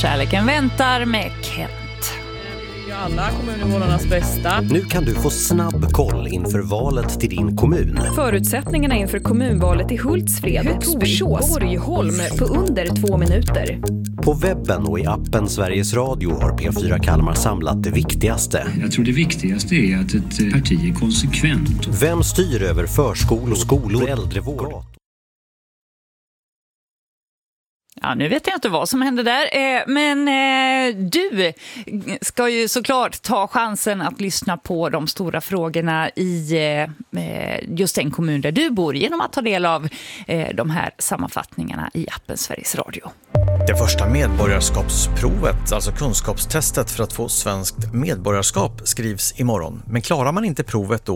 Kärleken väntar med Kent. Alla kommuninvånarnas bästa. Nu kan du få snabb koll inför valet till din kommun. Förutsättningarna inför kommunvalet i Hultsfred, Högsås, Borgholm på under 2 minuter. På webben och i appen Sveriges Radio har P4 Kalmar samlat det viktigaste. Jag tror det viktigaste är att ett parti är konsekvent. Vem styr över förskolor, skolor, äldrevård? Ja, nu vet jag inte vad som hände där, men du ska ju såklart ta chansen att lyssna på de stora frågorna i just den kommun där du bor genom att ta del av de här sammanfattningarna i appen Sveriges Radio. Det första medborgarskapsprovet, alltså kunskapstestet för att få svenskt medborgarskap, skrivs imorgon. Men klarar man inte provet då